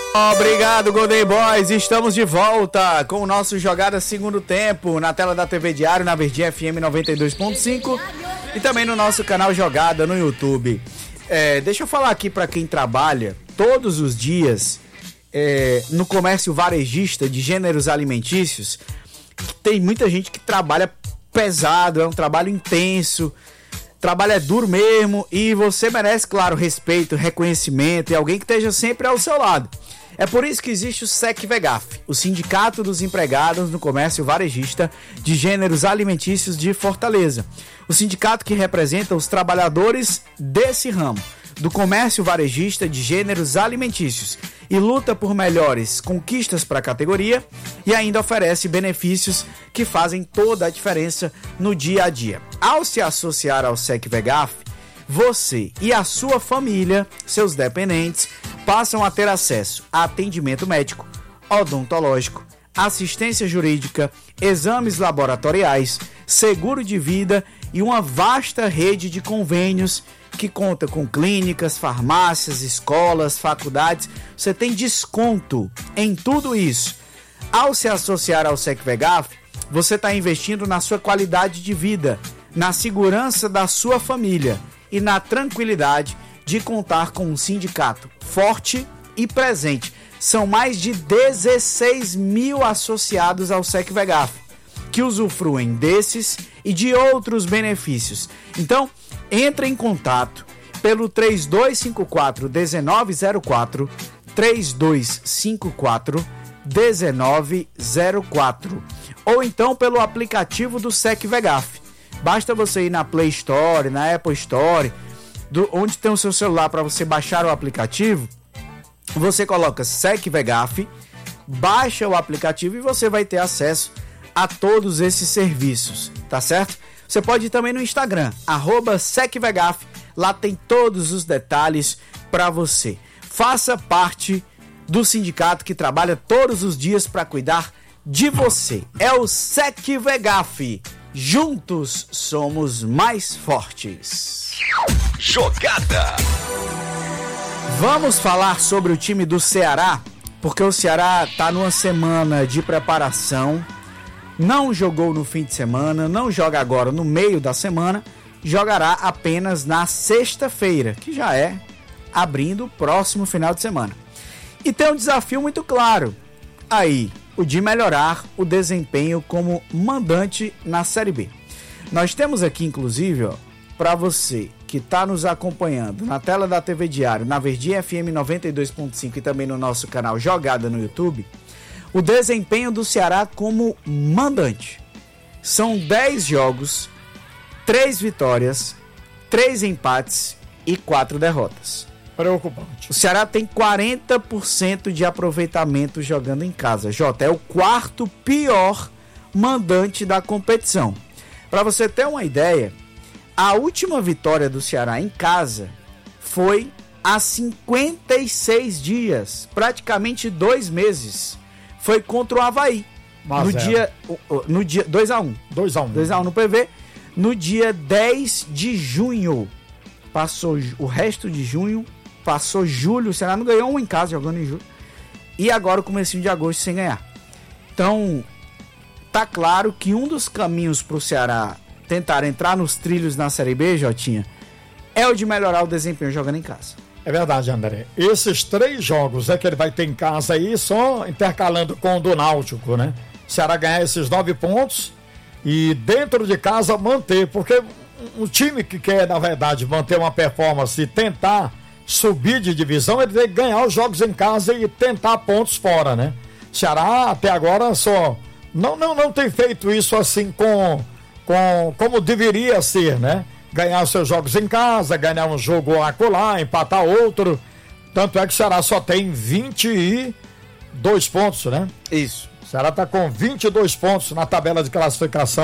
Obrigado, Golden Boys. Estamos de volta com o nosso Jogada Segundo Tempo na tela da TV Diário, na Verdinha FM 92.5 e também no nosso canal Jogada no YouTube. Deixa eu falar aqui para quem trabalha todos os dias no comércio varejista de gêneros alimentícios. Tem muita gente que trabalha pesado, é um trabalho intenso, trabalho é duro mesmo e você merece, claro, respeito, reconhecimento e alguém que esteja sempre ao seu lado. É por isso que existe o SECVEGAF, o Sindicato dos Empregados no Comércio Varejista de Gêneros Alimentícios de Fortaleza. O sindicato que representa os trabalhadores desse ramo, do comércio varejista de gêneros alimentícios, e luta por melhores conquistas para a categoria e ainda oferece benefícios que fazem toda a diferença no dia a dia. Ao se associar ao SECVEGAF, você e a sua família, seus dependentes, passam a ter acesso a atendimento médico, odontológico, assistência jurídica, exames laboratoriais, seguro de vida e uma vasta rede de convênios que conta com clínicas, farmácias, escolas, faculdades. Você tem desconto em tudo isso. Ao se associar ao SECVEGAF, você está investindo na sua qualidade de vida, na segurança da sua família e na tranquilidade de contar com um sindicato forte e presente. São mais de 16 mil associados ao SECVEGAF, que usufruem desses e de outros benefícios. Então, entre em contato pelo 3254-1904, 3254-1904, ou então pelo aplicativo do SECVEGAF. Basta você ir na Play Store, na Apple Store, onde tem o seu celular para você baixar o aplicativo. Você coloca SECVEGAF, baixa o aplicativo e você vai ter acesso a todos esses serviços, tá certo? Você pode ir também no Instagram, @SECVEGAF, lá tem todos os detalhes para você. Faça parte do sindicato que trabalha todos os dias para cuidar de você. É o SECVEGAF. Juntos somos mais fortes. Jogada. Vamos falar sobre o time do Ceará, porque o Ceará está numa semana de preparação. Não jogou no fim de semana, não joga agora no meio da semana, jogará apenas na sexta-feira, que já é abrindo o próximo final de semana. E tem um desafio muito claro aí, o de melhorar o desempenho como mandante na Série B. Nós temos aqui, inclusive, para você que está nos acompanhando na tela da TV Diário, na Verdinha FM 92.5 e também no nosso canal Jogada no YouTube, o desempenho do Ceará como mandante. São 10 jogos, 3 vitórias, 3 empates e 4 derrotas. Preocupante. O Ceará tem 40% de aproveitamento jogando em casa. Jota, é o quarto pior mandante da competição. Para você ter uma ideia, a última vitória do Ceará em casa foi há 56 dias, praticamente 2 meses. Foi contra o Avaí. No dia 2-1. 2-1 no PV. No dia 10 de junho. Passou o resto de junho, passou julho, o Ceará não ganhou um em casa jogando em julho. E agora o comecinho de agosto sem ganhar. Então, tá claro que um dos caminhos pro Ceará tentar entrar nos trilhos na Série B, Jotinha, é o de melhorar o desempenho jogando em casa. É verdade, André. Esses 3 jogos que ele vai ter em casa aí, só intercalando com o do Náutico, né? O Ceará ganhar esses 9 pontos e dentro de casa manter, porque um time que quer, na verdade, manter uma performance e tentar subir de divisão, ele tem que ganhar os jogos em casa e tentar pontos fora, né? O Ceará até agora só não tem feito isso assim como deveria ser, né? Ganhar seus jogos em casa, ganhar um jogo acolá, empatar outro. Tanto é que o Ceará só tem 22 pontos, né? Isso. O Ceará está com 22 pontos na tabela de classificação